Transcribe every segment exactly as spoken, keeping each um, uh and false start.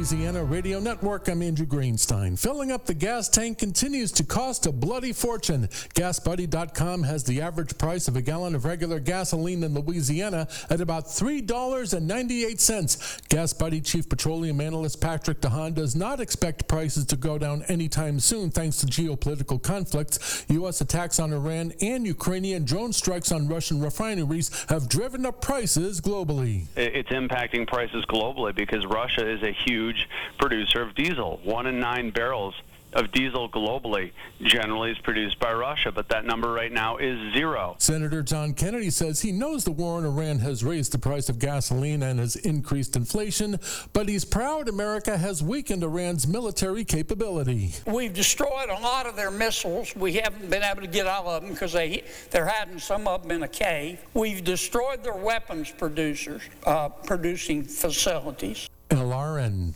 Louisiana Radio Network, I'm Andrew Greenstein. Filling up the gas tank continues to cost a bloody fortune. gas buddy dot com has the average price of a gallon of regular gasoline in Louisiana at about three dollars and ninety-eight cents. GasBuddy Chief Petroleum Analyst Patrick DeHaan does not expect prices to go down anytime soon thanks to geopolitical conflicts. U S attacks on Iran and Ukrainian drone strikes on Russian refineries have driven up prices globally. It's impacting prices globally because Russia is a huge producer of diesel. One in nine barrels of diesel globally generally is produced by Russia, but that number right now is zero. Senator John Kennedy says he knows the war in Iran has raised the price of gasoline and has increased inflation, but he's proud America has weakened Iran's military capability. We've destroyed a lot of their missiles. We haven't been able to get all of them because they, they're hiding some of them in a cave. We've destroyed their weapons producers, uh, producing facilities. L R N.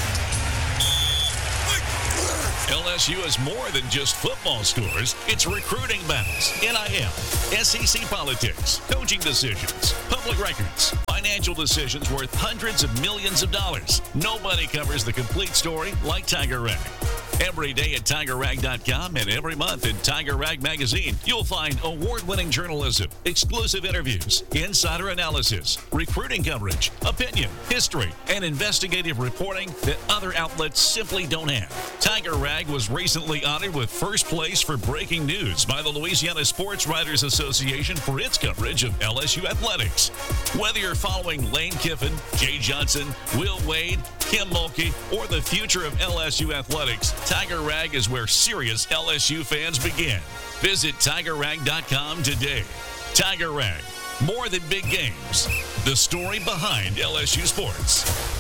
L S U is more than just football scores. It's recruiting battles, N I L, S E C politics, coaching decisions, public records, financial decisions worth hundreds of millions of dollars. Nobody covers the complete story like Tiger Rag. Every day at Tiger Rag dot com and every month in Tiger Rag Magazine, you'll find award-winning journalism, exclusive interviews, insider analysis, recruiting coverage, opinion, history, and investigative reporting that other outlets simply don't have. Tiger Rag was recently honored with first place for breaking news by the Louisiana Sports Writers Association for its coverage of L S U athletics. Whether you're following Lane Kiffin, Jay Johnson, Will Wade, Kim Mulkey, or the future of L S U athletics, Tiger Rag is where serious L S U fans begin. Visit Tiger Rag dot com today. Tiger Rag, more than big games. The story behind L S U sports.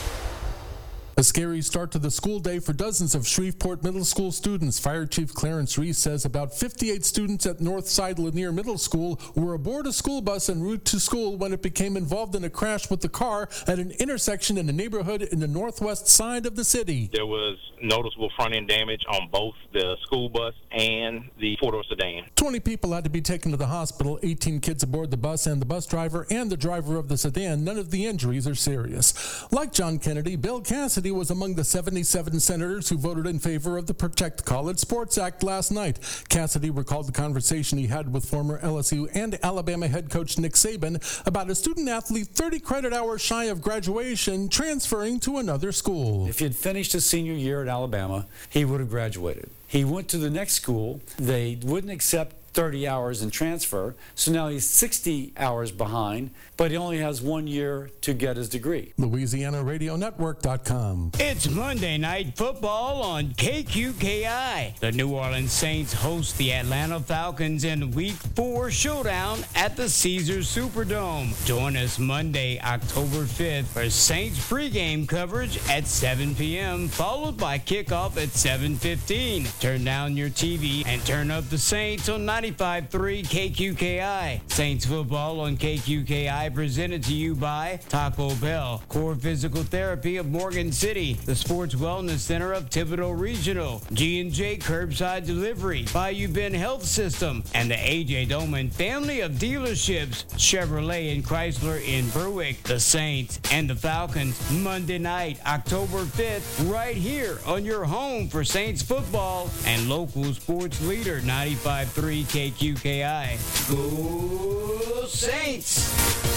A scary start to the school day for dozens of Shreveport Middle School students. Fire Chief Clarence Reese says about fifty-eight students at Northside Lanier Middle School were aboard a school bus en route to school when it became involved in a crash with the car at an intersection in a neighborhood in the northwest side of the city. There was noticeable front-end damage on both the school bus and the four-door sedan. twenty people had to be taken to the hospital, eighteen kids aboard the bus and the bus driver and the driver of the sedan. None of the injuries are serious. Like John Kennedy, Bill Cassidy was among the seventy-seven senators who voted in favor of the Protect College Sports Act last night. Cassidy recalled the conversation he had with former L S U and Alabama head coach Nick Saban about a student athlete thirty credit hours shy of graduation transferring to another school. If he had finished his senior year at Alabama, he would have graduated. He went to the next school. They wouldn't accept thirty hours and transfer, so now he's sixty hours behind, but he only has one year to get his degree. Louisiana Radio Network dot com. It's Monday Night Football on K Q K I. The New Orleans Saints host the Atlanta Falcons in Week four showdown at the Caesars Superdome. Join us Monday, October fifth for Saints pregame coverage at seven p.m., followed by kickoff at seven fifteen. Turn down your T V and turn up the Saints on ninety-five point three K Q K I. Saints football on K Q K I presented to you by Taco Bell, Core Physical Therapy of Morgan City, the Sports Wellness Center of Thibodeau Regional, G and J Curbside Delivery, Bayou Bend Health System, and the A J Doman family of dealerships, Chevrolet and Chrysler in Berwick. The Saints and the Falcons Monday night, October fifth, right here on your home for Saints football and local sports leader ninety-five point three K Q K I. Go Saints!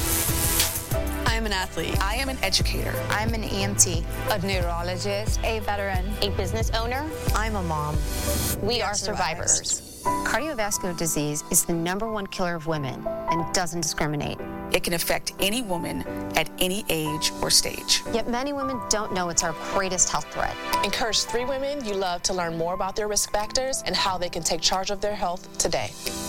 I'm an athlete. I am an educator. I'm an E M T. A neurologist. A veteran. A business owner. I'm a mom. We, we are, are survivors. survivors. Cardiovascular disease is the number one killer of women and doesn't discriminate. It can affect any woman at any age or stage. Yet many women don't know it's our greatest health threat. Encourage three women you love to learn more about their risk factors and how they can take charge of their health today.